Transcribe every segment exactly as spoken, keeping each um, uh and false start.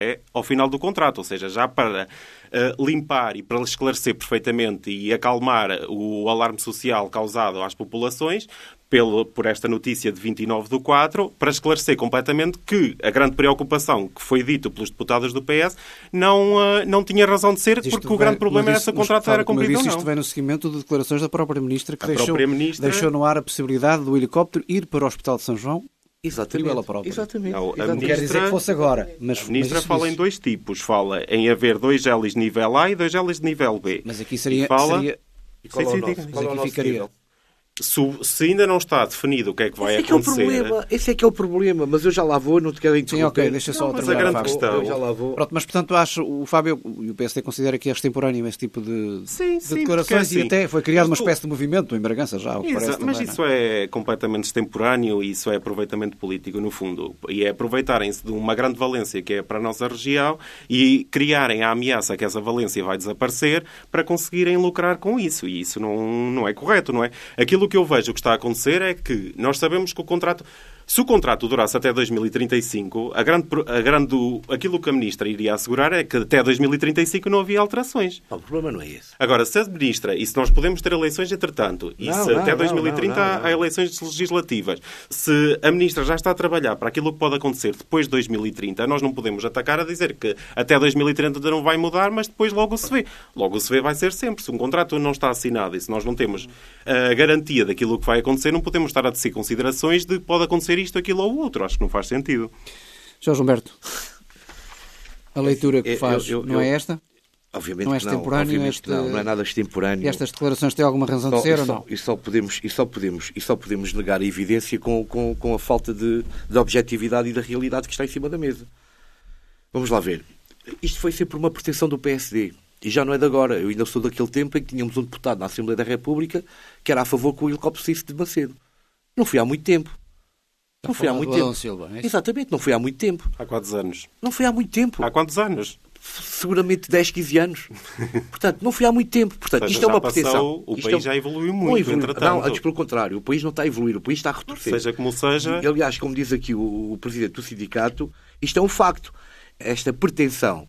é ao final do contrato, ou seja, já para uh, limpar e para esclarecer perfeitamente e acalmar o alarme social causado às populações, pelo, por esta notícia de vinte e nove do quatro, para esclarecer completamente que a grande preocupação que foi dito pelos deputados do P S não, uh, não tinha razão de ser, porque vem, o grande problema era se o contrato era cumprido ou não. Isto vem no seguimento de declarações da própria Ministra, que a deixou, própria ministra... deixou no ar a possibilidade do helicóptero ir para o Hospital de São João. Exatamente. Ela própria. Exatamente. Não, a Exatamente. ministra, quer dizer que fosse agora. Mas, a ministra mas fala diz. em dois tipos. Fala em haver dois hélices de nível A e dois hélices de nível B. Mas aqui seria... E fala... seria... E qual Sim, é o sim, nosso? diga. Qual é o Mas aqui nosso ficaria... nível? Se, se ainda não está definido o que é que vai Esse é que acontecer... é o problema. Esse é que é o problema. Mas eu já lá vou, não te quero interromper. Sim, ok, deixa só Não, mas terminar, a grande Fábio. questão... Eu já lá vou. Pronto, mas portanto acho, o Fábio e o P S D considera que é extemporâneo esse tipo de, Sim, de sim, declarações porque, e até foi criada uma mas tu- espécie de movimento em Bragança já, o que Exato, parece mas também, isso não é completamente extemporâneo e isso é aproveitamento político, no fundo. E é aproveitarem-se de uma grande valência que é para a nossa região e criarem a ameaça que essa valência vai desaparecer para conseguirem lucrar com isso. E isso não, não é correto, não é? Aquilo que eu vejo que está a acontecer é que nós sabemos que o contrato... Se o contrato durasse até dois mil e trinta e cinco, a grande, a grande, aquilo que a Ministra iria assegurar é que até dois mil e trinta e cinco não havia alterações. Não, o problema não é esse. Agora, se a Ministra, e se nós podemos ter eleições entretanto, e Não, se não, até não, dois mil e trinta não, não, não. há eleições legislativas, se a Ministra já está a trabalhar para aquilo que pode acontecer depois de dois mil e trinta, nós não podemos atacar a dizer que até dois mil e trinta não vai mudar, mas depois logo se vê. Logo se vê vai ser sempre. Se um contrato não está assinado e se nós não temos a garantia daquilo que vai acontecer, não podemos estar a tecer considerações de pode acontecer isto, aquilo ou outro. Acho que não faz sentido. Jorge Humberto, a leitura que Eu- faz eu- eu- não é esta? Obviamente Não é que não. extemporâneo, Obviamente este- que não. Não é nada extemporâneo. E estas declarações têm alguma razão de Só- ser e ou só- não? E só podemos, e só podemos, e só podemos negar a evidência com, com, com a falta de, de objetividade e da realidade que está em cima da mesa. Vamos lá ver. Isto foi sempre uma pretensão do P S D. E já não é de agora. Eu ainda sou daquele tempo em que tínhamos um deputado na Assembleia da República que era a favor que o helicóptero saísse de Macedo. Não foi há muito tempo. Não foi há muito tempo. Silva, é isso? Exatamente, não foi há muito tempo. Há quantos anos? Não foi há muito tempo. Há quantos anos? Seguramente dez, quinze anos. Portanto, não foi há muito tempo. Portanto, Ou seja, isto é uma já passou, pretensão. o Isto país é- já evoluiu Não muito, evoluiu. entretanto. Não, antes pelo contrário. O país não está a evoluir. O país está a retroceder. Seja como seja... E, aliás, como diz aqui o, o presidente do sindicato, isto é um facto. Esta pretensão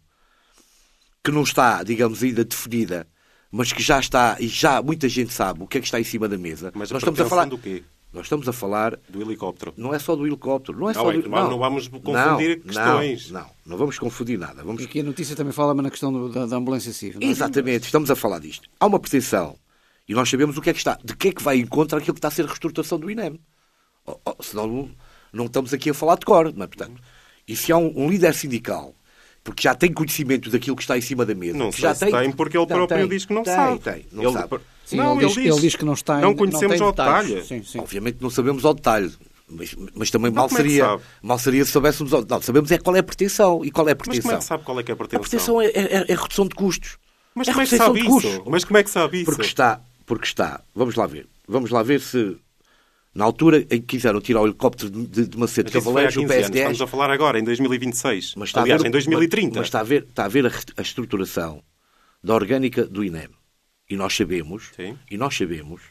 que não está, digamos, ainda definida, mas que já está, e já muita gente sabe o que é que está em cima da mesa. Mas nós a estamos a falar do quê? Nós estamos a falar... Do helicóptero. Não é só do helicóptero. Não é Não, só é do... que não, não vamos confundir não, questões. Não, não, não vamos confundir nada. Vamos... E aqui a notícia também fala na questão do- da, da ambulância civil. não é? Exatamente, estamos a falar disto. Há uma pretensão e nós sabemos o que é que está, de que é que vai em contra aquilo que está a ser a reestruturação do I N E M. Oh, oh, senão não, não estamos aqui a falar de cor, não é? Portanto, e se há um, um líder sindical, porque já tem conhecimento daquilo que está em cima da mesa, Não que sei já se tem, porque ele Não, próprio tem, diz que não tem, sabe. Tem, não ele, sabe. Sim, não, ele, diz, ele diz que não está Não ainda- conhecemos tem ao detalhes. detalhe. Sim, sim. Obviamente não sabemos ao detalhe. Mas, mas também Então mal como é que seria, sabe? mal seria se soubéssemos ao... Não, sabemos é qual é a pretensão. E qual é a Mas pretensão? como é que sabe qual é que é a A pretensão? pretensão é, é, é a redução de custos. Mas É como é que redução sabe de isso? custos. Mas como é que sabe isso? Porque está, porque está, vamos lá ver, vamos lá ver se na altura em que quiseram tirar o helicóptero de, de, de Macedo Mas isso foi há Cavaleiros, o quinze P S anos. D, Estamos a falar agora, em dois mil e vinte e seis. mas está a Aliás, ver- em dois mil e trinta. Mas, mas está a ver, está a ver a, re- a estruturação da orgânica do I N E M. E nós sabemos, Sim. e nós sabemos,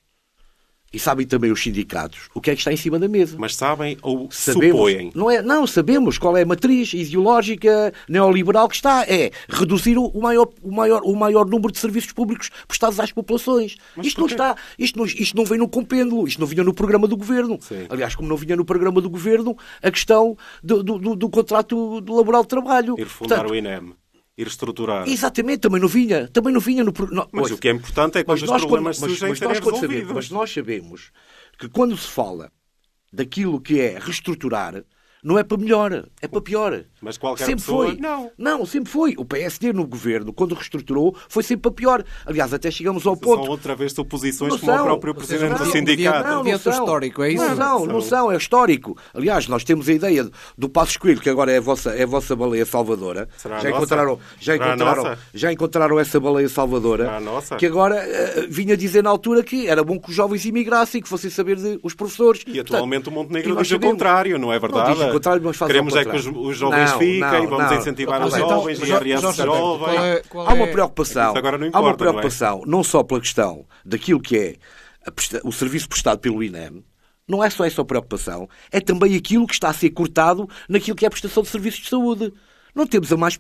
e sabem também os sindicatos, o que é que está em cima da mesa. Mas sabem ou Sabemos, supõem? não, é, não, sabemos qual é a matriz ideológica neoliberal que está. É reduzir o maior, o maior, o maior número de serviços públicos prestados às populações. Mas Isto não porquê? está, isto não, isto não vem no compêndulo, isto não vinha no programa do Governo. Sim. Aliás, como não vinha no programa do Governo, a questão do, do, do- do contrato do laboral de trabalho. Ir fundar Portanto, o I N E M. Ir estruturar. exatamente, também não vinha. Também não vinha no programa. Mas o que é importante é que Mas os nós, problemas quando, mas, surgem mas serem nós quando sabemos, resolvidos. mas nós sabemos que quando se fala daquilo que é reestruturar, não é para melhor, é para pior. Mas qualquer sempre pessoa, foi. não. Não, sempre foi. O P S D no governo, quando reestruturou, foi sempre para pior. Aliás, até chegamos ao São ponto... outra vez suposições Não como o são. próprio Vocês presidente não. do sindicato. Não, Devia não ser são. histórico, é isso? Não, não, não são, é histórico. Aliás, nós temos a ideia do Passos Coelho, que agora é a vossa, é a vossa baleia salvadora. Será a já nossa? encontraram, já Será a encontraram, nossa? já encontraram essa baleia salvadora. Será a nossa? Que agora eh, vinha dizer na altura que era bom que os jovens imigrassem, que fossem saber de, os professores. E atualmente Portanto, o Montenegro e nós diz o sabemos. contrário, não é verdade? Não diz o contrário, mas faz Queremos ao é que os, contrário. os jovens Não, fiquem, não, vamos não. incentivar Mas os então, jovens, mas, e a Arias Jorge, jovem. qual é- qual Há uma é- preocupação, Isso agora não há importa, uma preocupação não, só pela questão daquilo que é a presta- o serviço prestado pelo I N E M, não é só essa a preocupação, é também aquilo que está a ser cortado naquilo que é a prestação de serviços de saúde. Não temos a mais